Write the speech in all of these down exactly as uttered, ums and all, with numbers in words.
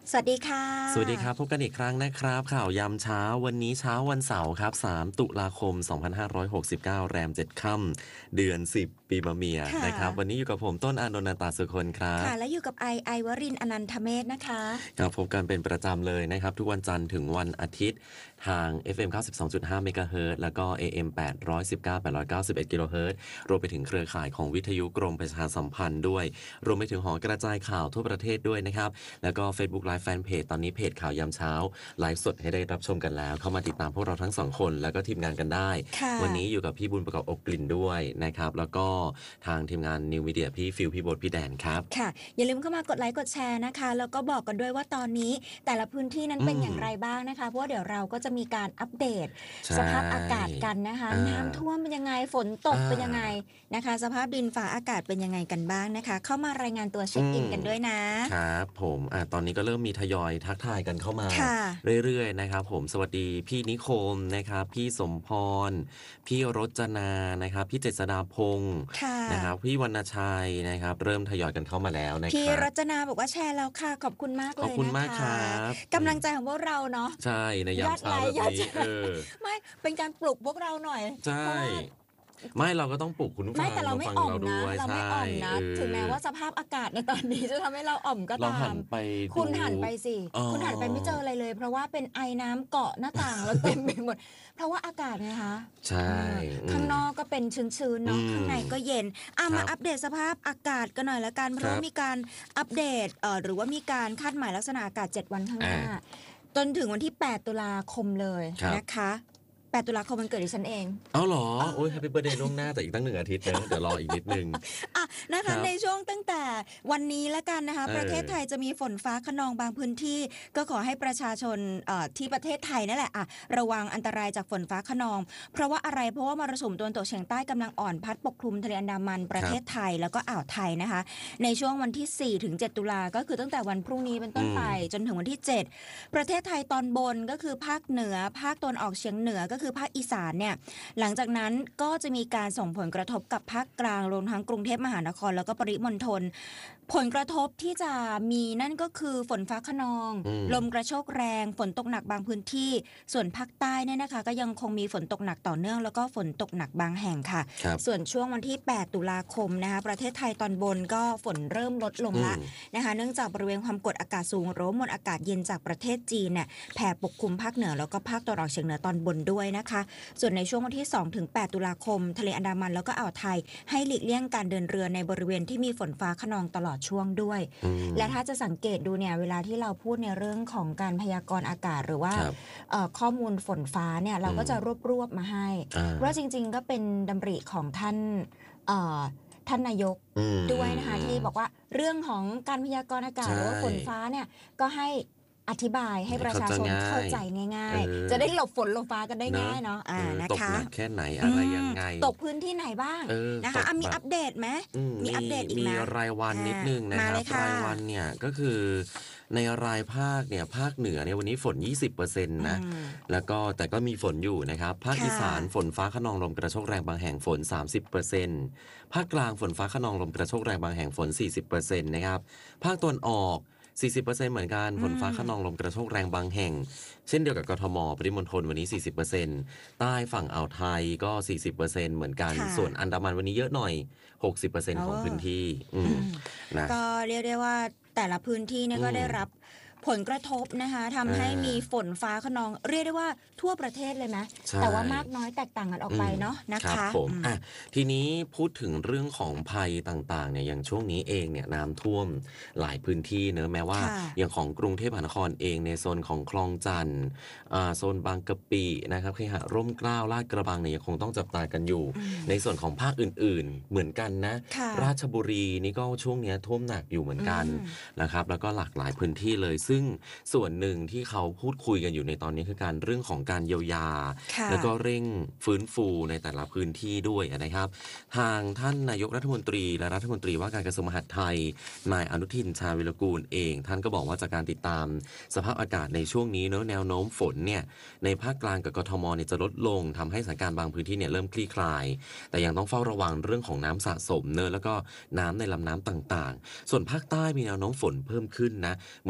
สวัสดีค่ะสวัสดีครับพบกันอีกครั้งนะครับข่าวยามเช้าวันนี้เช้าวันเสาร์ครับสามตุลาคมสองพันห้าร้อยหกสิบเก้าแรมเจ็ดค่ำเดือนสิบปีมะเมียค่ะนะครับวันนี้อยู่กับผมต้นอานนท์ตาสุคนครับค่ะและอยู่กับไอไอวรินทร์อนันทเมธนะคะครับพบกันเป็นประจำเลยนะครับทุกวันจันทร์ถึงวันอาทิตย์ทาง เอฟ เอ็ม เก้าสิบสองจุดห้า เมกะเฮิรตซ์แล้วก็ เอ เอ็ม แปดร้อยสิบเก้า แปดร้อยเก้าสิบเอ็ด กิโลเฮิรตซ์รวมไปถึงเครือข่ายของวิทยุกรมประชาสัมพันธ์ด้วยรวมไปถึงหอกระจายข่าวทั่วประเทศด้วยนะครับแล้วก็ Facebook Live Fanpage ตอนนี้เพจข่าวยามเช้าไลฟ์สดให้ได้รับชมกันแล้วเข้ามาติดตามพวกเราทั้งสองคนแล้วก็ทีมงานกันได้วันนี้อยู่กับพี่บุญประกอบอกกลิ่นด้วยนะครับแล้วก็ทางทีมงานนิวมีเดียพี่ฟิลพี่โบ๊ทพี่แดนครับค่ะอย่าลืมเข้ามากดไลค์กดแชร์นะคะแล้วก็บอกกันด้วยว่าตอนนี้แต่ละพื้นที่นั้นเป็นอย่างไรบ้างนะคะเพราะว่าเดี๋ยวเราก็จะมีการอัปเดตสภาพอากาศกันนะคะน้ำท่วมเป็นยังไงฝนตกเป็นยังไงนะคะสภาพดินฟ้าอากาศเป็นยังไงกันบ้างนะคะเข้ามารายงานตัวเช็คอินกันด้วยนะครับผมอ่ะตอนนี้ก็เริ่มมีทยอยทักทายกันเข้ามาเรื่อยๆนะครับผมสวัสดีพี่นิคมนะครับพี่สมพรพี่รจนานะครับพี่เจษฎาพงศ์นะครับพี่วรรณชัยนะครับเริ่มทยอยกันเข้ามาแล้วนะครับพี่รจนาบอกว่าแชร์แล้วค่ะขอบคุณมากเลยนะคะขอบคุณมากครับกำลังใจของพวกเราเนาะใช่ในยามเช้าแบบนี้เออไม่เป็นการปลุกพวกเราหน่อยใช่ไม่เราก็ต้องปลุกคุณผู้ฟังเราฟังเราด้วยเราไม่อ่อมนะถึงแม้ว่าสภาพอากาศในตอนนี้จะทำให้เราอ่อมก็ตามคุณหันไปสิคุณหันไปไม่เจออะไรเลยเพราะว่าเป็นไอน้ำเกาะหน้าต่างแล้วเต็มไปหมดเพราะว่าอากาศไงคะใช่ข้างนอกก็เป็นชื้นๆเนาะข้างในก็เย็นอ่ะมาอัปเดตสภาพอากาศกันหน่อยละกันเพราะมีการอัปเดตเอ่อหรือว่ามีการคาดหมายลักษณะอากาศเจ็ดวันข้างหน้าจนถึงวันที่แปดตุลาคมเลยนะคะแปดตุลาคมมันเกิดดิฉันเองเอาเหรอโอ้ยแฮปปี้เบิร์ธเดย์ล่วงหน้าแต่อีกตั้งหนึ่งอาทิตย์นะเดี๋ยวรออีกนิดนึงอ่ะนะคะในช่วงตั้งแต่วันนี้ละกันนะคะประเทศไทยจะมีฝนฟ้าคะนองบางพื้นที่ก็ขอให้ประชาชนเอ่อที่ประเทศไทยนั่นแหละอ่ะระวังอันตรายจากฝนฟ้าคะนองเพราะว่าอะไรเพราะว่ามรสุมตะวันตกเฉียงใต้กำลังอ่อนพัดปกคลุมทะเลอันดามันประเทศไทยแล้วก็อ่าวไทยนะคะในช่วงวันที่สี่ถึงเจ็ดตุลาก็คือตั้งแต่วันพรุ่งนี้เป็นต้นไปจนถึงวันที่เจ็ดประเทศไทยตอนบนก็คือภาคเหนือภาคตะวันออกเฉียงเหนือก็คือภาคอีสานเนี่ยหลังจากนั้นก็จะมีการส่งผลกระทบกับภาคกลางรวมทั้งกรุงเทพมหานครแล้วก็ปริมณฑลผลกระทบที่จะมีนั่นก็คือฝนฟ้าคะนองลมกระโชกแรงฝนตกหนักบางพื้นที่ส่วนภาคใต้เนี่ยนะคะก็ยังคงมีฝนตกหนักต่อเนื่องแล้วก็ฝนตกหนักบางแห่งค่ะส่วนช่วงวันที่แปดตุลาคมนะคะประเทศไทยตอนบนก็ฝนเริ่มลดลงละนะคะเนื่องจากบริเวณความกดอากาศสูงหรือมวลอากาศเย็นจากประเทศจีนเนี่ยแผ่ปกคลุมภาคเหนือแล้วก็ภาคตะวันออกเฉียงเหนือตอนบนด้วยนะคะส่วนในช่วงวันที่สองถึงแปดตุลาคมทะเลอันดามันแล้วก็อ่าวไทยให้หลีกเลี่ยงการเดินเรือในบริเวณที่มีฝนฟ้าคะนองตลอดช่วงด้วยและถ้าจะสังเกตดูเนี่ยเวลาที่เราพูดในเรื่องของการพยากรณ์อากาศหรือว่าข้อมูลฝนฟ้าเนี่ยเราก็จะรวบรวบมาให้เพราะจริงๆก็เป็นดำริของท่านท่านนายกด้วยนะคะที่บอกว่าเรื่องของการพยากรณ์อากาศหรือว่าฝนฟ้าเนี่ยก็ให้อธิบายให้ประชาชนเข้าใจง่ายๆจะได้หลบฝนหลบฟ้ากันได้ง่ายเนาะอ่านะคะตกหนักแค่ไหนอะไรยังไงตกพื้นที่ไหนบ้างนะคะมีอัปเดตไหมมีอัปเดตอีกไหมมีรายวันนิดนึงนะครับรายวันเนี่ยก็คือในรายภาคเนี่ยภาคเหนือเนี่ยวันนี้ฝน ยี่สิบเปอร์เซ็นต์ นะแล้วก็แต่ก็มีฝนอยู่นะครับภาคอีสานฝนฟ้าคะนองลมกระโชกแรงบางแห่งฝน สามสิบเปอร์เซ็นต์ ภาคกลางฝนฟ้าคะนองลมกระโชกแรงบางแห่งฝน สี่สิบเปอร์เซ็นต์ นะครับภาคตะวันออกสี่สิบเปอร์เซ็นต์ เหมือนกันฝนฟ้าคะนองลมกระโชกแรงบางแห่งเช่นเดียวกับกทมปริมณฑลวันนี้ สี่สิบเปอร์เซ็นต์ ใต้ฝั่งอ่าวไทยก็ สี่สิบเปอร์เซ็นต์ เหมือนกันส่วนอันดามันวันนี้เยอะหน่อย หกสิบเปอร์เซ็นต์ ของพื้นที่นะก็เรียกได้ว่าแต่ละพื้นที่เนี่ยก็ได้รับผลกระทบนะคะทำให้มีฝนฟ้าคะนองเรียกได้ว่าทั่วประเทศเลยไหมแต่ว่ามากน้อยแตกต่างกันออกไปเนาะนะคะผมอ่ะทีนี้พูดถึงเรื่องของภัยต่างๆเนี่ยอย่างช่วงนี้เองเนี่ยน้ำท่วมหลายพื้นที่เนอะแม้ว่าอย่างของกรุงเทพมหานครเองในโซนของคลองจันทน์อ่าโซนบางกะปินะครับเคหะร่มเกล้าลาดกระบังเนี่ยยังคงต้องจับตากันอยู่ในส่วนของภาคอื่นๆเหมือนกันนะราชบุรีนี่ก็ช่วงนี้ท่วมหนักอยู่เหมือนกันนะครับแล้วก็หลากหลายพื้นที่เลยซึ่งส่วนหนึ่งที่เขาพูดคุยกันอยู่ในตอนนี้คือการเรื่องของการเยียวยาแล้วก็เร่งฟื้นฟูในแต่ละพื้นที่ด้วยนะครับทางท่านนายกรัฐมนตรีและรัฐมนตรีว่าการกระทรวงมหาดไทยนายอนุทินชาญวิรกูลเองท่านก็บอกว่าจากการติดตามสภาพอากาศในช่วงนี้เนอะแนวโน้มฝนเนี่ยในภาคกลางกับกทมเนี่ยจะลดลงทำให้สถานการณ์บางพื้นที่เนี่ยเริ่มคลี่คลายแต่ยังต้องเฝ้าระวังเรื่องของน้ำสะสมเนอะแล้วก็น้ำในลำน้ำต่างๆส่วนภาคใต้มีแนวโน้มฝนเพิ่มขึ้นนะเหมือนที่เราบอก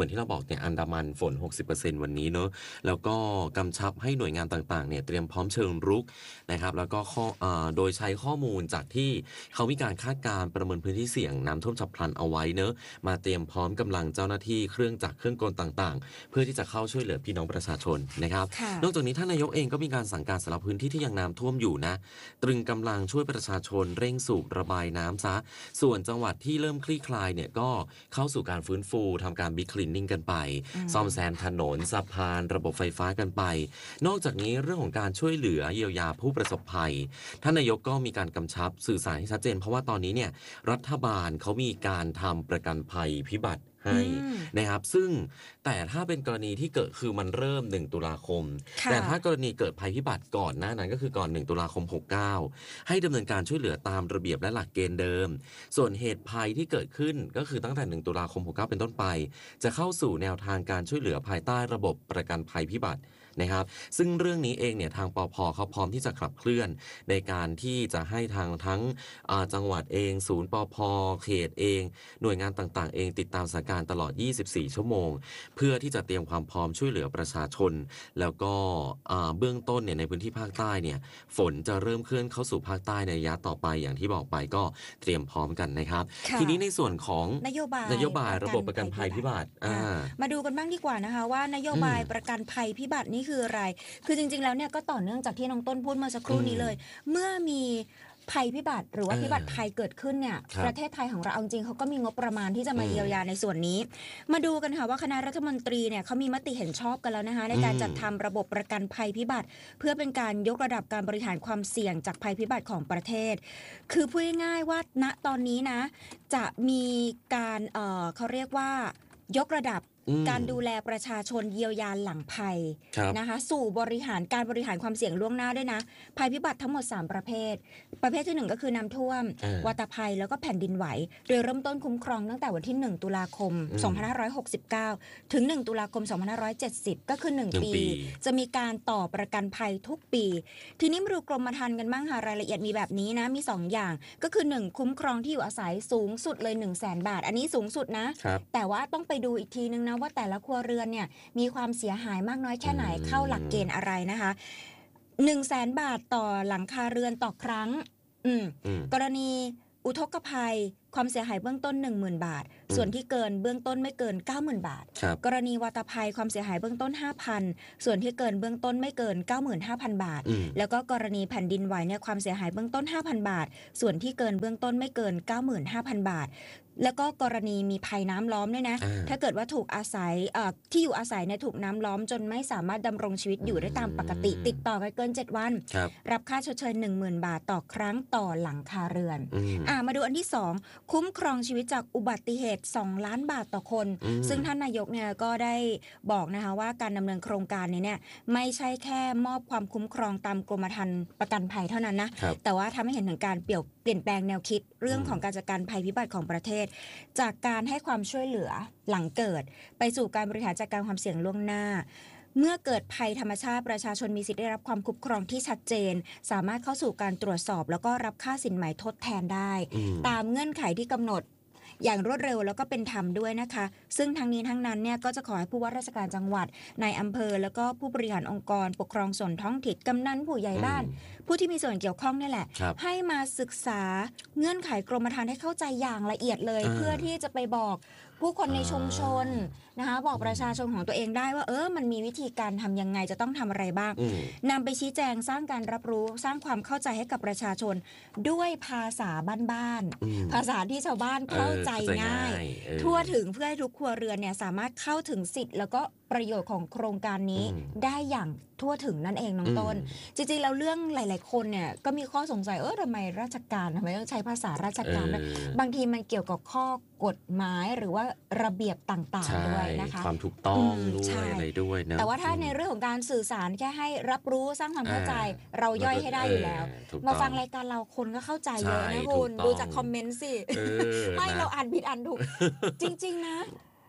เนี่ยอันดามันฝน หกสิบเปอร์เซ็นต์ วันนี้เนอะแล้วก็กำชับให้หน่วยงานต่างๆเนี่ยเตรียมพร้อมเชิงรุกนะครับแล้วก็ข้อเอ่อโดยใช้ข้อมูลจากที่เขามีการคาดการณ์ประเมินพื้นที่เสี่ยงน้ำท่วมฉับพลันเอาไว้เนอะมาเตรียมพร้อมกำลังเจ้าหน้าที่เครื่องจักรเครื่องกลต่างๆเพื่อที่จะเข้าช่วยเหลือพี่น้องประชาชนนะครับนอกจากนี้ท่านนายกเองก็มีการสั่งการสำหรับพื้นที่ที่ยังน้ำท่วมอยู่นะตรึงกำลังช่วยประชาชนเร่งสูบระบายน้ำซะส่วนจังหวัดที่เริ่มคลี่คลายเนี่ยก็เข้าสู่การฟื้นฟูทำการบิ๊กคลีนนิ่งกันไปซ่อมแซมถนนสะพานระบบไฟฟ้ากันไปนอกจากนี้เรื่องของการช่วยเหลือเยียวยาผู้ประสบภัยท่านนายกก็มีการกำชับสื่อสารให้ชัดเจนเพราะว่าตอนนี้เนี่ยรัฐบาลเขามีการทำประกันภัยพิบัติให้นะครับซึ่งแต่ถ้าเป็นกรณีที่เกิดคือมันเริ่มหนึ่งตุลาคมแต่ถ้ากรณีเกิดภัยพิบัติก่อนหน้านั้นก็คือก่อนหนึ่งตุลาคมหกสิบเก้าให้ดำเนินการช่วยเหลือตามระเบียบและหลักเกณฑ์เดิมส่วนเหตุภัยที่เกิดขึ้นก็คือตั้งแต่หนึ่งตุลาคมหกสิบเก้าเป็นต้นไปจะเข้าสู่แนวทางการช่วยเหลือภายใต้ระบบประกันภัยพิบัตินะครับซึ่งเรื่องนี้เองเนี่ยทางปภเขาพร้อมที่จะขับเคลื่อนในการที่จะให้ทางทั้งจังหวัดเองศูนย์ปภเขตเองหน่วยงานต่างๆเองติดตามสถานการณ์ตลอดยี่สิบสี่ชั่วโมงเพื่อที่จะเตรียมความพร้อมช่วยเหลือประชาชนแล้วก็เบื้องต้นเนี่ยในพื้นที่ภาคใต้เนี่ยฝนจะเริ่มเคลื่อนเข้าสู่ภาคใต้ในระยะต่อไปอย่างที่บอกไปก็เตรียมพร้อมกันนะครับทีนี้ในส่วนของนโยบายนโยบายระบบประกันภัยพิบัติมาดูกันบ้างดีกว่านะคะว่านโยบายประกันภัยพิบัตินี่คืออะไรคือจริงๆแล้วเนี่ยก็ต่อเนื่องจากที่น้องต้นพูดเมื่อสักครู่นี้เลยเมื่อมีภัยพิบัติหรือว่าพิบัติภัยเกิดขึ้นเนี่ยประเทศไทยของเราจริงเขาก็มีงบประมาณที่จะมาเยียวยาในส่วนนี้มาดูกันค่ะว่าคณะรัฐมนตรีเนี่ยเขามีมติเห็นชอบกันแล้วนะคะในการจัดทำระบบประกันภัยพิบัติเพื่อเป็นการยกระดับการบริหารความเสี่ยงจากภัยพิบัติของประเทศคือพูดง่ายๆว่าณตอนนี้นะจะมีการเอ่อเขาเรียกว่ายกระดับการดูแลประชาชนเยียวยาหลังภัยนะคะสู่บริหารการบริหารความเสี่ยงล่วงหน้าด้วยนะภัยพิบัติทั้งหมดสามประเภทประเภทที่หนึ่งก็คือน้ำท่วมวัตภัยแล้วก็แผ่นดินไหวโดยเริ่มต้นคุ้มครองตั้งแต่วันที่หนึ่งตุลาคมสองพันห้าร้อยหกสิบเก้าถึงหนึ่งตุลาคมสองพันห้าร้อยเจ็ดสิบก็คือหนึ่งปีจะมีการต่อประกันภัยทุกปีทีนี้มาดูกรมธรรม์กันบ้างค่ะรายละเอียดมีแบบนี้นะมีสองอย่างก็คือหนึ่งคุ้มครองที่อยู่อาศัยสูงสุดเลย หนึ่งแสน บาทอันนี้สูงสุดนะแต่ว่าต้องไปดูอีกทีนึงนะว่าแต่ละครัวเรือนเนี่ยมีความเสียหายมากน้อยแค่ไหนเข้าหลักเกณฑ์อะไรนะคะ หนึ่งแสน บาทต่อหลังคาเรือนต่อครั้งอืมกรณีอุทกภัยความเสียหายเบื้องต้น หนึ่งหมื่น บาทส่วนที่เกินเบื้องต้นไม่เกิน เก้าหมื่น บาทกรณีวาตภัยความเสียหายเบื้องต้น ห้าพัน ส่วนที่เกินเบื้องต้นไม่เกิน เก้าหมื่นห้าพัน บาทแล้วก็กรณีแผ่นดินไหวเนี่ยความเสียหายเบื้องต้น ห้าพัน บาทส่วนที่เกินเบื้องต้นไม่เกิน เก้าหมื่นห้าพัน บาทแล้วก็กรณีมีภัยน้ำล้อมด้วยนะถ้าเกิดว่าถูกอาศัยที่อยู่อาศัยเนี่ยถูกน้ำล้อมจนไม่สามารถดำรงชีวิตอยู่ได้ตามปกติติดต่อกันเกินเจ็ดวันรับค่าชดเชย หนึ่งหมื่น บาทต่อครั้งต่อหลังคาเรือนอ่ามาดูอันที่สองคุ้มครองชีวิตจากอุบัติเหตุสองล้านบาทต่อคนซึ่งท่านนายกเนี่ยก็ได้บอกนะคะว่าการดำเนินโครงการนี้เนี่ยไม่ใช่แค่มอบความคุ้มครองตามกรมธรรม์ประกันภัยเท่านั้นนะแต่ว่าทำให้เห็นถึงการเปลี่ยนเปลี่ยนแปลงแนวคิดเรื่องของการจัดการภัยพิบัติของประเทศจากการให้ความช่วยเหลือหลังเกิดไปสู่การบริหารจัดการความเสี่ยงล่วงหน้าเมื่อเกิดภัยธรรมชาติประชาชนมีสิทธิ์ได้รับความคุ้มครองที่ชัดเจนสามารถเข้าสู่การตรวจสอบแล้วก็รับค่าสินไหมทดแทนได้ตามเงื่อนไขที่กำหนดอย่างรวดเร็วแล้วก็เป็นธรรมด้วยนะคะซึ่งทั้งนี้ทั้งนั้นเนี่ยก็จะขอให้ผู้ว่าราชการจังหวัดนายอำเภอแล้วก็ผู้บริหารองค์กรปกครองส่วนท้องถิ่นกำนันผู้ใหญ่บ้านผู้ที่มีส่วนเกี่ยวข้องนี่แหละให้มาศึกษาเงื่อนไขกรมธรรม์ให้เข้าใจอย่างละเอียดเลยเพื่อที่จะไปบอกผู้คนในชุมชนนะคะบอกประชาชนของตัวเองได้ว่าเออมันมีวิธีการทำยังไงจะต้องทำอะไรบ้างนำไปชี้แจงสร้างการรับรู้สร้างความเข้าใจให้กับประชาชนด้วยภาษาบ้านๆภาษาที่ชาวบ้านเข้าใจง่ายทั่วถึงเพื่อให้ทุกครัวเรือนเนี่ยสามารถเข้าถึงสิทธิ์แล้วก็ประโยชน์ของโครงการนี้ได้อย่างทั่วถึงนั่นเองน้องต้นจริงๆแล้วเรื่องหลายๆคนเนี่ยก็มีข้อสงสัยเออทำไมราชการทำไมต้องใช้ภาษาราชการบางทีมันเกี่ยวกับข้อกฎหมายหรือว่าระเบียบต่างๆด้วยนะคะความถูกต้องด้วยอะไรด้วยนะแต่ว่าถ้าในเรื่องของการสื่อสารแค่ให้รับรู้สร้างความเข้าใจเราย่อยให้ได้อยู่แล้วมาฟังรายการเราคนก็เข้าใจเยอะนะคุณดูจากคอมเมนต์สิไม่เราอ่านผิดอ่านถูกจริงๆนะ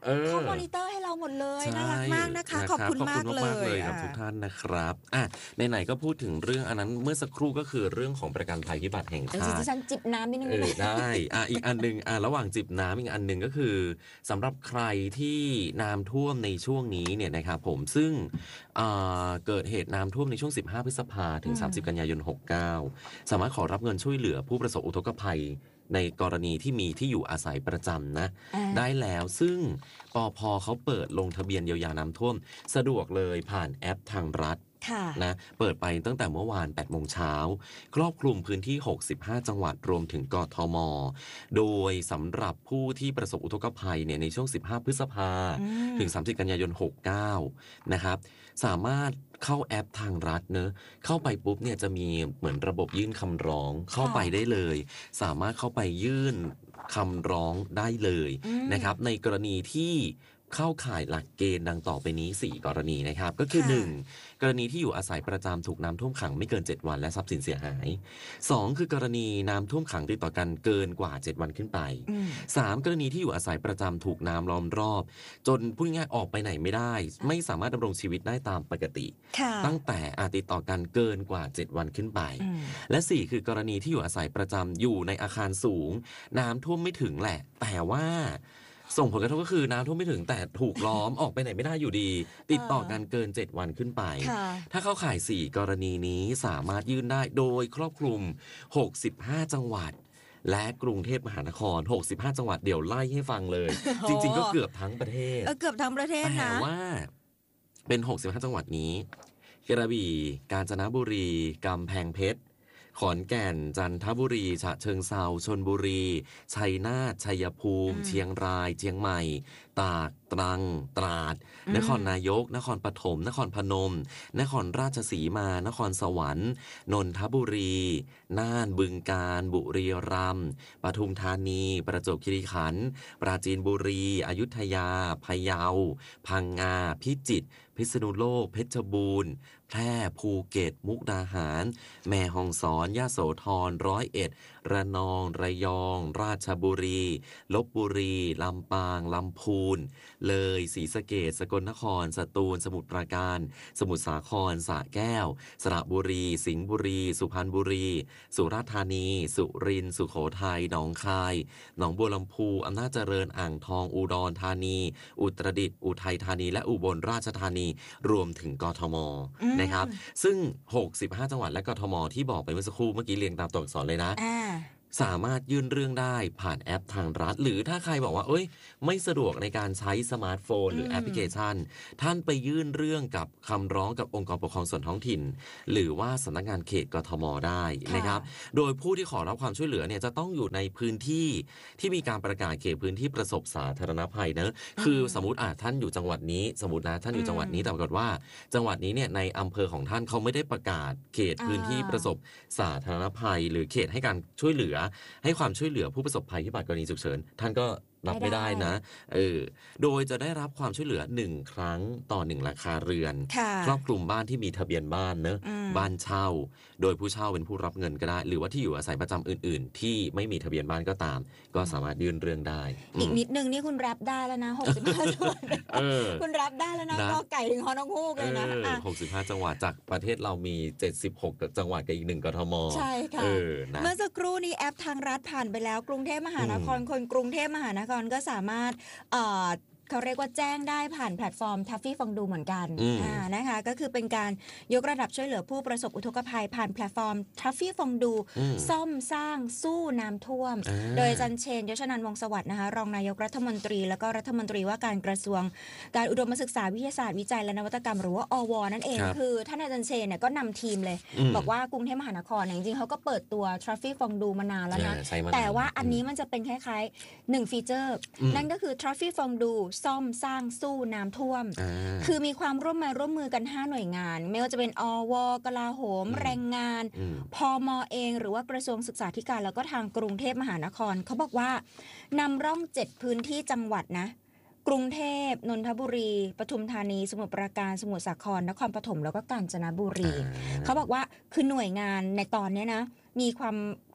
เออเขามอนิเตอร์ให้เราหมดเลยน่ารักมากนะคะขอบคุณมากเลยกับทุกท่านนะครับอ่ะไหนๆก็พูดถึงเรื่องอันนั้นเมื่อสักครู่ก็คือเรื่องของประกันภัยพิบัติแห่งชาติดิฉันจิบน้ำนิดนึงเออได้อ่ะอีกอันนึงอ่ะระหว่างจิบน้ำอีกอันนึงก็คือสำหรับใครที่น้ำท่วมในช่วงนี้เนี่ยนะครับผมซึ่งเกิดเหตุน้ำท่วมในช่วงสิบห้าพฤษภาถึงสามสิบกันยายนหกสิบเก้าสามารถขอรับเงินช่วยเหลือผู้ประสบอุทกภัยในกรณีที่มีที่อยู่อาศัยประจำนะได้แล้วซึ่งปพเขาเปิดลงทะเบียนเยียวยาน้ำท่วมสะดวกเลยผ่านแอปทางรัฐนะเปิดไปตั้งแต่เมื่อวานแปดโมงเช้าครอบคลุมพื้นที่หกสิบห้าจังหวัดรวมถึงกทมโดยสำหรับผู้ที่ประสบอุทกภัยเนี่ยในช่วงสิบห้าพฤษภาถึงสามสิบกันยายนหกสิบเก้านะครับสามารถเข้าแอปทางรัฐเนอะเข้าไปปุ๊บเนี่ยจะมีเหมือนระบบยื่นคำร้องเข้าไปได้เลยสามารถเข้าไปยื่นคำร้องได้เลยนะครับในกรณีที่เข้าข่ายหลักเกณฑ์ดังต่อไปนี้สี่กรณีนะครับก็คือหนึ่งกรณีที่อยู่อาศัยประจำถูกน้ำท่วมขังไม่เกินเจ็ดวันและทรัพย์สินเสียหายสองคือกรณีน้ำท่วมขังติดต่อกันเกินกว่าเจ็ดวันขึ้นไปสามกรณีที่อยู่อาศัยประจำถูกน้ำล้อมรอบจนพูดง่ายๆออกไปไหนไม่ได้ไม่สามารถดำรงชีวิตได้ตามปกติตั้งแต่อาจติดต่อกันเกินกว่าเจ็ดวันขึ้นไปและสี่คือกรณีที่อยู่อาศัยประจำอยู่ในอาคารสูงน้ำท่วมไม่ถึงแหละแต่ว่าส่งผลกระทบก็คือน้ำท่วมไม่ถึงแต่ถูกล้อมออกไปไหนไม่ได้อยู่ดีติดต่อกันเกินเจ็ดวันขึ้นไปถ้าเข้าข่ายสี่กรณีนี้สามารถยื่นได้โดยครอบคลุมหกสิบห้าจังหวัดและกรุงเทพมหานครหกสิบห้าจังหวัดเดี๋ยวไล่ให้ฟังเลยจริงๆก็เกือบทั้งประเทศเกือบทั้งประเทศนะแต่ว่าเป็นหกสิบห้าจังหวัดนี้กระบี่กาญจนบุรีกำแพงเพชรขอนแก่นจันทบุรีฉะเชิงเทราชลบุรีชัยนาทชัยภูมิเชียงรายเชียงใหม่ตากตรังตราดนครนายกนครปฐมนครพนมนครราชสีมานครสวรรค์นนทบุรีน่านบึงกาฬบุรีรัมย์ปทุมธานีประจวบคีรีขันธ์ปราจีนบุรีอยุธยาพะเยาพังงาพิจิตรพิษณุโลกเพชรบูรณ์แพร่ภูเก็ตมุกดาหารแม่ฮ่องสอนยโสธรร้อยเอ็ดระนองระยองราชบุรีลพบุรีลำปางลำพูนเลยศรีสะเกษสกลนครสตูลสมุทรปราการสมุทรสาครสระแก้วสระบุรีสิงห์บุรีสุพรรณบุรีสุราษฎร์ธานีสุรินทร์สุโขทัยหนองคายหนองบัวลำพูอำนาจเจริญอ่างทองอุดรธานีอุตรดิตถ์อุทัยธานีและอุบลราชธานีรวมถึงกทมนะครับซึ่งหกสิบห้าจังหวัดและกทมที่บอกไปเมื่อสักครู่เมื่อกี้เรียงตามตัวอักษรเลยนะสามารถยื่นเรื่องได้ผ่านแอปทางรัฐหรือถ้าใครบอกว่าเอ้ยไม่สะดวกในการใช้สมาร์ทโฟนหรือแอปพลิเคชันท่านไปยื่นเรื่องกับคำร้องกับองค์กรปกครองส่วนท้องถิ่นหรือว่าสำนักงานเขตกทมได้นะครับโดยผู้ที่ขอรับความช่วยเหลือเนี่ยจะต้องอยู่ในพื้นที่ที่มีการประกาศเขตพื้นที่ประสบสาธารณภัยเนอะคือสมมติอ่ะท่านอยู่จังหวัดนี้สมมตินะท่านอยู่จังหวัดนี้แต่ปรากฏว่าจังหวัดนี้เนี่ยในอำเภอของท่านเขาไม่ได้ประกาศเขตพื้นที่ประสบสาธารณภัยหรือเขตให้การช่วยเหลือให้ความช่วยเหลือผู้ประสบภัยพิบัติกรณีฉุกเฉินท่านก็รับไม่ได้นะเออโดยจะได้รับความช่วยเหลือหนึ่งครั้งต่อหนึ่งราคาเรือนครอบคลุมบ้านที่มีทะเบียนบ้านเนอะบ้านเช่าโดยผู้เช่าเป็นผู้รับเงินก็ได้หรือว่าที่อยู่อาศัยประจำอื่นๆที่ไม่มีทะเบียนบ้านก็ตามก็สามารถยื่นเรื่องได้อีกนิดนึงนี่คุณรับได้แล้วนะหกสิบห้าจังหวัดคุณรับได้แล้วนะกอไก่ถึงฮอนองฮูกเลยนะหกสิบห้าจังหวัดจากประเทศเรามีเจ็ดสิบหกจังหวัดกับอีกหนึ่งกทมใช่ค่ะเมื่อสักครู่นี้แอปทางรัฐผ่านไปแล้วกรุงเทพมหานครคนกรุงเทพมหานครก็สามารถเอ่อเขาเรียกว่าแจ้งได้ผ่านแพลตฟอร์มทัฟฟี่ฟองดูเหมือนกันอ่านะคะก็คือเป็นการยกระดับช่วยเหลือผู้ประสบอุทกภัยผ่านแพลตฟอร์มทัฟฟี่ฟองดูซ่อมสร้างสู้น้ำท่วมโดยอาจารย์เชนยศนันท์วงศ์สวัสดิ์นะคะรองนายกรัฐมนตรีแล้วก็รัฐมนตรีว่าการกระทรวงการอุดมศึกษาวิทยาศาสตร์วิจัยและนวัตกรรมหรือว่าอวนั่นเองคือท่านอาจารย์เชนเนี่ยก็นำทีมเลยบอกว่ากรุงเทพมหานครจริงๆเขาก็เปิดตัวทัฟฟี่ฟองดูมานานแล้วนะแต่ว่าอันนี้มันจะเป็นคล้ายๆหนึ่งฟีเจอร์นั่นก็คือทัฟฟี่ฟองดูซ่อมสร้างสู้น้ำท่วมคือมีความร่วมมือร่วมมือกันห้าหน่วยงานไม่ว่าจะเป็นอวกลาโหมแรงงานพมเองหรือว่ากระทรวงศึกษาธิการแล้วก็ทางกรุงเทพมหานครเขาบอกว่านำร่องเจ็ดพื้นที่จังหวัดนะกรุงเทพนนทบุรีปทุมธานีสมุทรปราการสมุทรสาครนครปฐมแล้วก็กาญจนบุรีเขาบอกว่าคือหน่วยงานในตอนนี้นะมีความ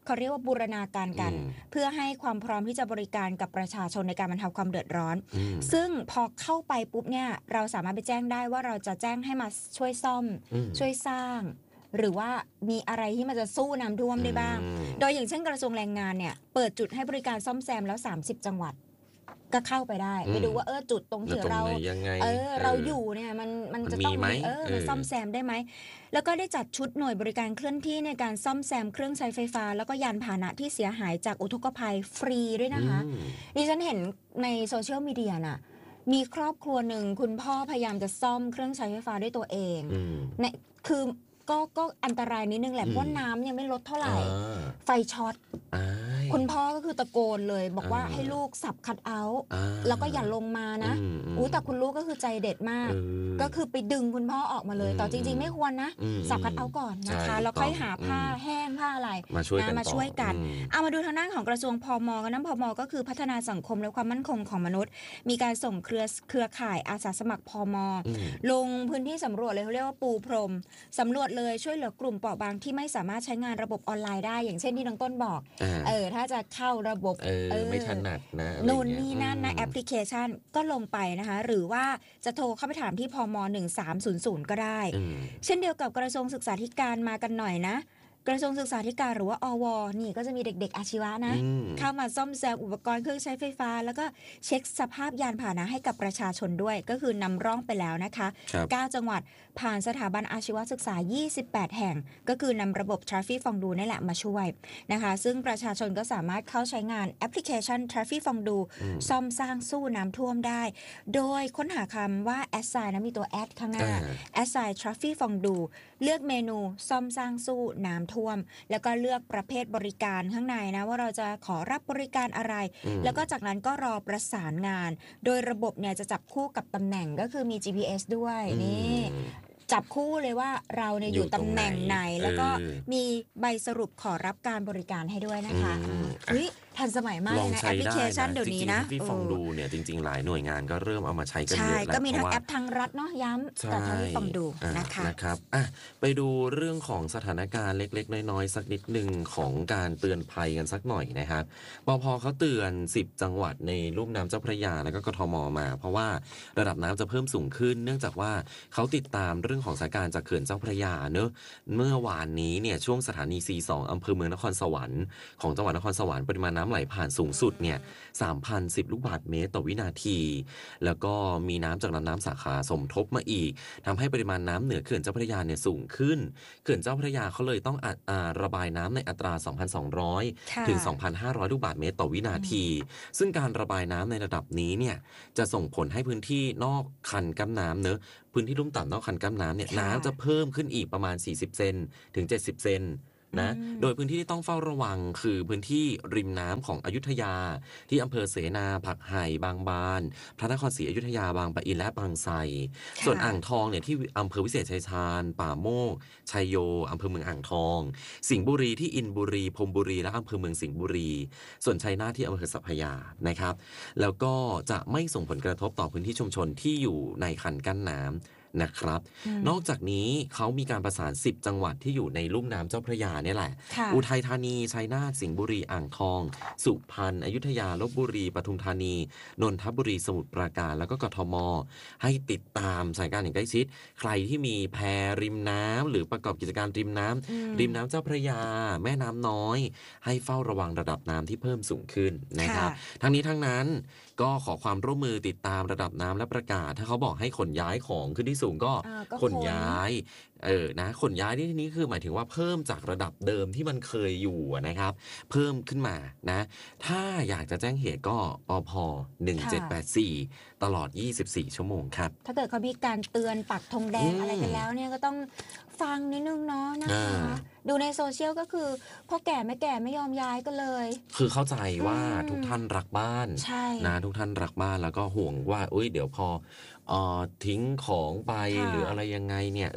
เขาเรียกว่าบูรณาการกันเพื่อให้ความพร้อมที่จะบริการกับประชาชนในการบรรเทาความเดือดร้อนซึ่งพอเข้าไปปุ๊บเนี่ยเราสามารถไปแจ้งได้ว่าเราจะแจ้งให้มาช่วยซ่อมช่วยสร้างหรือว่ามีอะไรที่มันจะสู้น้ำท่วมได้บ้างโดยอย่างเช่นกระทรวงแรงงานเนี่ยเปิดจุดให้บริการซ่อมแซมแล้วสามสิบจังหวัดก็เข้าไปได้ไปดูว่าเออจุดตรงที่เราเออเราอยู่เนี่ยมันมันจะต้องมีเออมันซ่อมแซมได้ไหมแล้วก็ได้จัดชุดหน่วยบริการเคลื่อนที่ในการซ่อมแซมเครื่องใช้ไฟฟ้าแล้วก็ยานพาหนะที่เสียหายจากอุทกภัยฟรีด้วยนะคะดิฉันเห็นในโซเชียลมีเดียน่ะมีครอบครัวหนึ่งคุณพ่อพยายามจะซ่อมเครื่องใช้ไฟฟ้าด้วยตัวเองเนี่ยคือก็ก็อันตรายนิดนึงแหละเพราะน้ำยังไม่ลดเท่าไหร่ไฟช็อตคุณพ่อก็คือตะโกนเลยบอกว่าให้ลูกสับคัทเอาท์แล้วก็อย่าลงมานะอู้แต่คุณลูกก็คือใจเด็ดมากก็คือไปดึงคุณพ่อออกมาเลยแต่จริงๆไม่ควรนะสับคัทเอาท์ก่อนนะคะแล้วค่อยหาผ้าแห้งผ้าอะไรมาช่วยกันมาช่วยกันเอามาดูทางด้านของกระทรวงพมกันนะพมก็คือพัฒนาสังคมและความมั่นคงของมนุษย์มีการส่งเครือเครือข่ายอาสาสมัครพมลงพื้นที่สำรวจเลยเขาเรียกว่าปูพรมสำรวจเลยช่วยเหลือกลุ่มเปราะบางที่ไม่สามารถใช้งานระบบออนไลน์ได้อย่างเช่นที่น้องต้นบอกเออถ้าจะเข้าระบบเออไม่ถนัดนะนู่นนี่นั่นนะแอปพลิเคชันก็ลงไปนะคะหรือว่าจะโทรเข้าไปถามที่พมหนึ่งสามศูนย์ศูนย์ก็ได้เช่นเดียวกับกระทรวงศึกษาธิการมากันหน่อยนะกระทรวงศึกษาธิการหรือว่าอวนี่ก็จะมีเด็กๆอาชีวะนะเข้ามาซ่อมแซมอุปกรณ์เครื่องใช้ไฟฟ้าแล้วก็เช็คสภาพยานพาหนะให้กับประชาชนด้วยก็คือนำร่องไปแล้วนะคะเก้าจังหวัดผ่านสถาบันอาชีวศึกษายี่สิบแปดแห่งก็คือนำระบบ Traffic Fondue นี่แหละมาช่วยนะคะซึ่งประชาชนก็สามารถเข้าใช้งานแอปพลิเคชัน Traffic Fondue ซ่อมสร้างสู้น้ำท่วมได้โดยค้นหาคำว่า assign นะมีตัว add ข้างหน้า assign Traffic Fondue เลือกเมนูซ่อมสร้างสู้น้ำท่วมแล้วก็เลือกประเภทบริการข้างในนะว่าเราจะขอรับบริการอะไรแล้วก็จากนั้นก็รอประสานงานโดยระบบเนี่ยจะจับคู่กับตำแหน่งก็คือมี จี พี เอส ด้วยนี่จับคู่เลยว่าเราเนี่ยอยู่ตำแหน่งไหนแล้วก็มีใบสรุปขอรับการบริการให้ด้วยนะคะเฮ้ยทันสมัยมากนะแอปพลิเคชันเดี๋ยวนี้นะที่ฟองดูเนี่ยจริงๆหลายหน่วยงานก็เริ่มเอามาใช้กันเยอะแล้วก็มีทั้งแอปทางรัฐเนาะย้ำแต่ที่ฟองดูนะคะนะครับอ่ะไปดูเรื่องของสถานการณ์เล็กๆน้อยๆสักนิดนึงของการเตือนภัยกันสักหน่อยนะครับปภเขาเตือนสิบจังหวัดในลุ่มน้ำเจ้าพระยาแล้วก็กทมมาเพราะว่าระดับน้ำจะเพิ่มสูงขึ้นเนื่องจากว่าเขาติดตามเรื่องของสถานการณ์จากเขื่อนเจ้าพระยาเนอะเมื่อวานนี้เนี่ยช่วงสถานี ซี สอง อำเภอเมืองนครสวรรค์ของจังหวัดนครสวรรค์ปริมาณน้ำไหลผ่านสูงสุดเนี่ย สามพันสิบ ลูกบาศก์เมตรต่อวินาทีแล้วก็มีน้ำจากลำน้ำสาขาสมทบมาอีกทำให้ปริมาณน้ำเหนือเขื่อนเจ้าพระยาเนี่ยสูงขึ้นเขื่อนเจ้าพระยาเขาเลยต้องระบายน้ำในอัตรา สองพันสองร้อย ถึง สองพันห้าร้อย ลูกบาศก์เมตรต่อวินาทีซึ่งการระบายน้ำในระดับนี้เนี่ยจะส่งผลให้พื้นที่นอกคันกั้นน้ำเนอะพื้นที่ลุ่มต่ำนอกคันกั้นน้ำเนี่ยน้ำจะเพิ่มขึ้นอีกประมาณสี่สิบเซนถึงเจ็ดสิบเซนนะโดยพื้นที่ที่ต้องเฝ้าระวังคือพื้นที่ริมน้ำของอยุธยาที่อำเภอเสนาผักไห่บางบานพระนครศรีอยุธยาบางปะอินและบางไทรส่วนอ่างทองเนี่ยที่อำเภอวิเศษชัยชาญป่าโมกชัยโยอำเภอเมืองอ่างทองสิงห์บุรีที่อินบุรีพรมบุรีและอำเภอเมืองสิงห์บุรีส่วนชัยนาทที่อำเภอสัพพยานะครับแล้วก็จะไม่ส่งผลกระทบต่อพื้นที่ชุมชนที่อยู่ในคันกั้นน้ำนะครับนอกจากนี้เขามีการประสานสิบจังหวัดที่อยู่ในลุ่มน้ำเจ้าพระยาเนี่ยแหละอุทัยธานีชัยนาทสิงห์บุรีอ่างทองสุพรรณอยุธยาลพบุรีปทุมธานีนนทบุรีสมุทรปราการแล้วก็กทมให้ติดตามสถานการณ์อย่างใกล้ชิดใครที่มีแพริมน้ำหรือประกอบกิจการริมน้ำริมน้ำเจ้าพระยาแม่น้ำน้อยให้เฝ้าระวังระดับน้ำที่เพิ่มสูงขึ้นนะครับทั้งนี้ทั้งนั้นก็ขอความร่วมมือติดตามระดับน้ำและประกาศถ้าเขาบอกให้ขนย้ายของขึ้นที่สูงก็ขนย้ายเออนะขนย้ายที่นี้คือหมายถึงว่าเพิ่มจากระดับเดิมที่มันเคยอยู่นะครับเพิ่มขึ้นมานะถ้าอยากจะแจ้งเหตุก็ปภหนึ่งเจ็ดแปดสี่ตลอดยี่สิบสี่ชั่วโมงครับถ้าเกิดเขามีการเตือนปักธงแดงอะไรกันแล้วเนี่ยก็ต้องฟังนิดนึงเนาะนะคะดูในโซเชียลก็คือพ่อแก่แม่แก่ไม่ยอมย้ายกันเลยคือเข้าใจว่าทุกท่านรักบ้านนะทุกท่านรักบ้านแล้วก็ห่วงว่าอุ้ยเดี๋ยวพอเอ่อทิ้งของไปหรืออะไรยังไงเนี่ย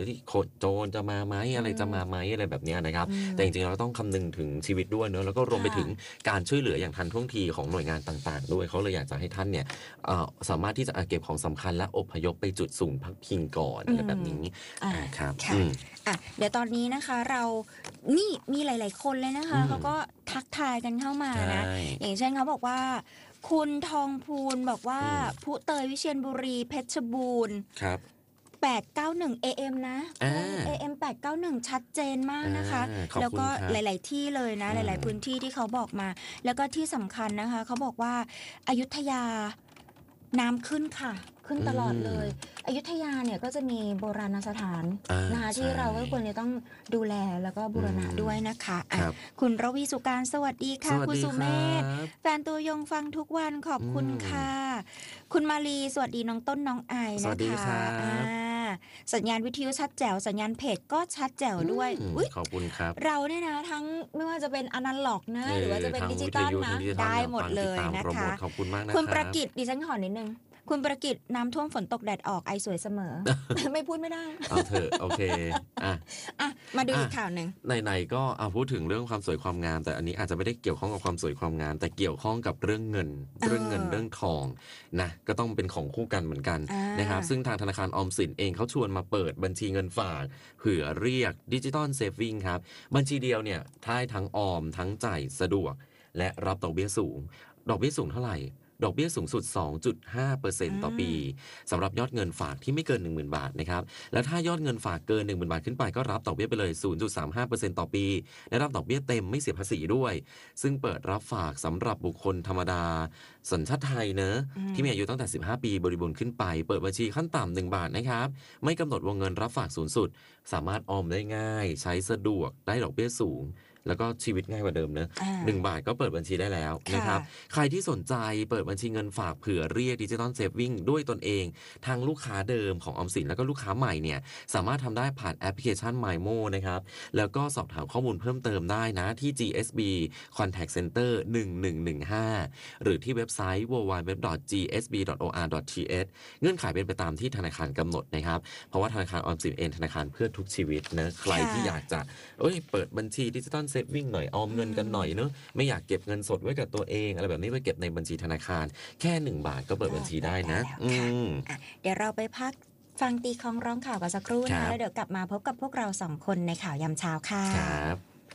โจรจะมาไหมอะไรจะมาไหมอะไรแบบนี้นะครับแต่จริงๆเราต้องคำนึงถึงชีวิตด้วยเนอะแล้วก็รวมไปถึงการช่วยเหลืออย่างทันท่วงทีของหน่วยงานต่างๆด้วยเขาเลยอยากจะให้ท่านเนี่ยสามารถที่จะเก็บของสำคัญและอพยพไปจุดศูนย์พักพิงก่อนอะไรแบบนี้ครับอ่ะเดี๋ยวตอนนี้นะคะเรานี่มีหลายๆคนเลยนะคะเขาก็ทักทายกันเข้ามานะอย่างเช่นเขาบอกว่าคุณทองพูนบอกว่าผู้เตยวิเชียรบุรีเพชรบูรณ์ครับแปดเก้าหนึ่ง เอ เอ็ม นะ เอ เอ็ม แปดเก้าหนึ่งชัดเจนมากนะคะแล้วก็หลายๆที่เลยนะหลายๆพื้นที่ที่เขาบอกมาแล้วก็ที่สำคัญนะคะเขาบอกว่าอยุธยาน้ำขึ้นค่ะขึ้นตลอดเลยอยุธยาเนี่ยก็จะมีโบราณสถานนะคะที่เราก็ควรจะต้องดูแลแล้วก็บูรณะด้วยนะคะคุณรวีสุการสวัสดีค่ะคุณสุเมธแฟนตัวยงฟังทุกวันขอบคุณค่ะคุณมาลีสวัสดีน้องต้นน้องไอนะคะสัญญาณวิทยุชัดแจ๋วสัญญาณเพจก็ชัดแจ๋วด้วยขอบคุณครับเราเนี่ยนะทั้งไม่ว่าจะเป็นอนาล็อกนะหรือว่าจะเป็นดิจิตอลนะได้หมดเลยนะคะขอบคุณมากนะคุณประกิตดิฉันขอนิดนึงคุณประกิตน้ำท่วมฝนตกแดดออกไอสวยเสมอ ไม่พูดไม่ได้เอาเถอะโอเคอ่ะอ่ะมาดูอีกข่าวหนึ่งไหนๆก็เอาพูดถึงเรื่องความสวยความงามแต่อันนี้อาจจะไม่ได้เกี่ยวข้องกับความสวยความงามแต่เกี่ยวข้องกับเรื่องเงินเรื่องเงินเรื่องทองนะก็ต้องเป็นของคู่กันเหมือนกันนะครับซึ่งทางธนาคารออมสินเองเขาชวนมาเปิดบัญชีเงินฝากเผื่อเรียกดิจิตอลเซฟวิ่งครับบัญชีเดียวเนี่ยถ้าทั้งออมทั้งจ่ายสะดวกและรับดอกเบี้ยสูงดอกเบี้ยสูงเท่าไหร่ดอกเบี้ยสูงสุด สองจุดห้าเปอร์เซ็นต์ ต่อปีสำหรับยอดเงินฝากที่ไม่เกิน หนึ่งหมื่น บาทนะครับและถ้ายอดเงินฝากเกิน หนึ่งหมื่น บาทขึ้นไปก็รับดอกเบี้ยไปเลย ศูนย์จุดสามห้าเปอร์เซ็นต์ ต่อปีและรับดอกเบี้ยเต็มไม่เสียภาษีด้วยซึ่งเปิดรับฝากสำหรับบุคคลธรรมดาสัญชาติไทยเนอะที่มีอายุตั้งแต่สิบห้าปีบริบูรณ์ขึ้นไปเปิดบัญชีขั้นต่ำหนึ่งบาทนะครับไม่กำหนดวงเงินรับฝากสูงสุดสามารถออมได้ง่ายใช้สะดวกได้ดอกเบี้ยสูงแล้วก็ชีวิตง่ายกว่าเดิมเนอะหนึ่งบาทก็เปิดบัญชีได้แล้วนะครับใครที่สนใจเปิดบัญชีเงินฝากเผื่อเรียกดิจิตอลเซฟวิ่งด้วยตนเองทางลูกค้าเดิมของออมสินแล้วก็ลูกค้าใหม่เนี่ยสามารถทำได้ผ่านแอปพลิเคชัน ไมโม นะครับแล้วก็สอบถามข้อมูลเพิ่มเติมได้นะที่ จี เอส บี Contact Center หนึ่งหนึ่งหนึ่งห้าหรือที่เว็บไซต์ ดับเบิลยู ดับเบิลยู ดับเบิลยู ดอท จี เอส บี ดอท โอ อาร์ ดอท ที เอช เงื่อนไขเป็นไปตามที่ธนาคารกำหนดนะครับเพราะว่าธนาคารออมสินเองธนาคารเพื่อทุกชีวิตนะใครที่อยากจะเอ้ยเปิดบัญชีดิจิตอลเซฟวิ่งหน่อยออมเงินกันหน่อยเนอะไม่อยากเก็บเงินสดไว้กับตัวเองอะไรแบบนี้ไปเก็บในบัญชีธนาคารแค่หนึ่งบาทก็เปิดบัญชีได้นะอืมเดี๋ยวเราไปพักฟังตีคองร้องข่าวกันสักครู่นะแล้วเดี๋ยวกลับมาพบกับพวกเราสองคนในข่าวยามเช้าค่ะครับ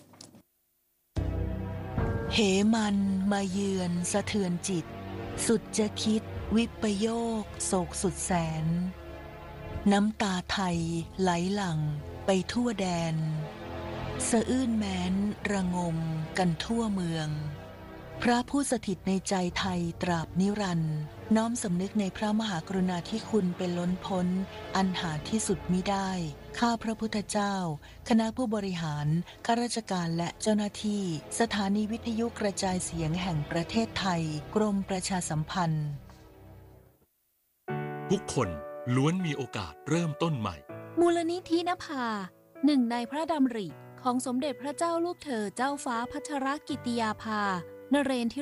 เหมันมาเยือนสะเทือนจิตสุดจะคิดวิปโยคโศกสุดแสนน้ำตาไทยไหลหลั่งไปทั่วแดนสะอื้นแม้นระงมกันทั่วเมืองพระผู้สถิตในใจไทยตราบนิรันดร์น้อมสำนึกในพระมหากรุณาธิคุณเป็นล้นพ้นอันหาที่สุดมิได้ข้าพระพุทธเจ้าคณะผู้บริหารข้าราชการและเจ้าหน้าที่สถานีวิทยุกระจายเสียงแห่งประเทศไทยกรมประชาสัมพันธ์ทุกคนล้วนมีโอกาสเริ่มต้นใหม่มูลนิธินภาหนึ่งในพระดำริของสมเด็จพระเจ้าลูกเธอเจ้าฟ้าพัชรกิติยาภานเรนทิ